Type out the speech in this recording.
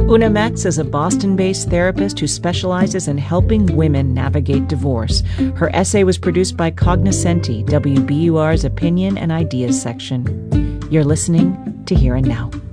Una Metz is a Boston-based therapist who specializes in helping women navigate divorce. Her essay was produced by Cognoscenti, WBUR's opinion and ideas section. You're listening to Here and Now.